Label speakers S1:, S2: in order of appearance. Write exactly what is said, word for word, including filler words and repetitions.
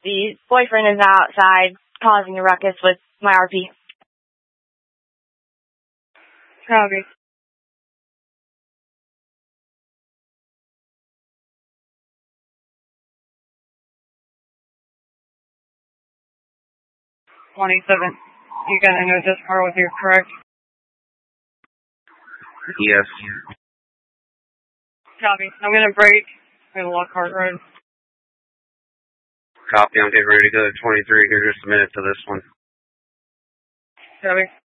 S1: The boyfriend is outside causing a ruckus with my R P.
S2: Copy. twenty-seven. You got into this car with you, correct?
S3: Yes.
S2: Copy. I'm gonna break. I'm gonna Lockhart Road.
S3: Copy. I'm getting ready to go to twenty-three here. Just a minute to this one.
S2: Copy.